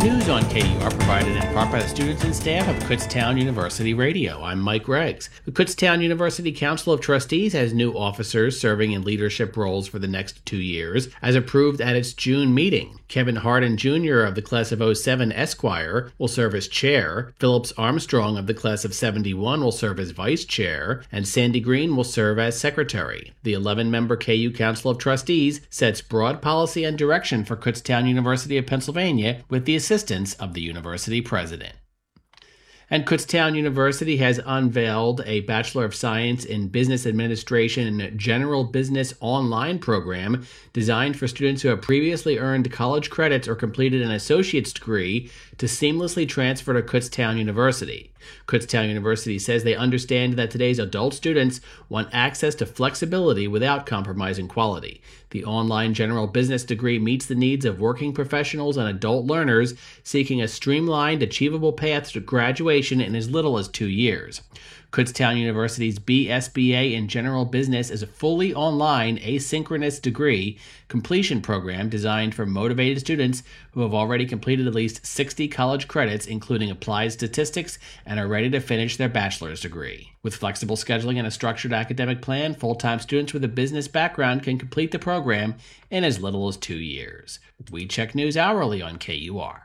News on KUR provided in part by the students and staff of Kutztown University Radio. I'm Mike Reggs. The Kutztown University Council of Trustees has new officers serving in leadership roles for the next 2 years, as approved at its June meeting. Kevin Hardin Jr. of the class of 07 Esquire will serve as chair, Phillips Armstrong of the class of 71 will serve as vice chair, and Sandy Green will serve as secretary. The 11-member KU Council of Trustees sets broad policy and direction for Kutztown University of Pennsylvania with the assistance of the university president. And Kutztown University has unveiled a Bachelor of Science in Business Administration and General Business online program designed for students who have previously earned college credits or completed an associate's degree to seamlessly transfer to Kutztown University. Kutztown University says they understand that today's adult students want access to flexibility without compromising quality. The online general business degree meets the needs of working professionals and adult learners seeking a streamlined, achievable path to graduation in as little as 2 years. Kutztown University's BSBA in General Business is a fully online, asynchronous degree completion program designed for motivated students who have already completed at least 60 college credits, including applied statistics, and are ready to finish their bachelor's degree. With flexible scheduling and a structured academic plan, full-time students with a business background can complete the program in as little as 2 years. We check news hourly on KUR.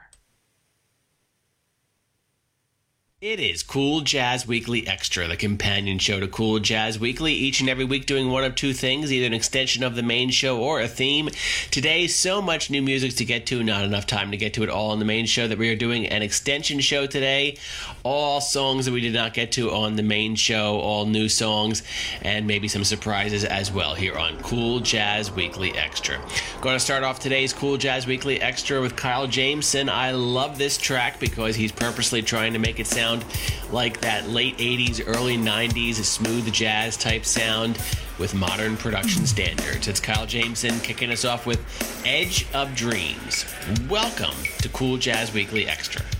It is Cool Jazz Weekly Extra, the companion show to Cool Jazz Weekly, each and every week doing one of two things, either an extension of the main show or a theme. Today, so much new music to get to, not enough time to get to it all on the main show, that we are doing an extension show today. All songs that we did not get to on the main show, all new songs, and maybe some surprises as well here on Cool Jazz Weekly Extra. Going to start off today's Cool Jazz Weekly Extra with Kyle Jameson. I love this track because he's purposely trying to make it sound like that late 80s, early 90s smooth jazz type sound with modern production standards. It's Kyle Jameson kicking us off with Edge of Dreams. Welcome to Cool Jazz Weekly Extra.